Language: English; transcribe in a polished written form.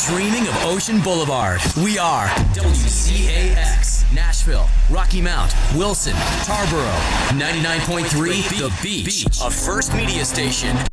Dreaming of Ocean Boulevard. We are WCAX, Nashville, Rocky Mount, Wilson, Tarboro, 99.3 The Beach, a First Media station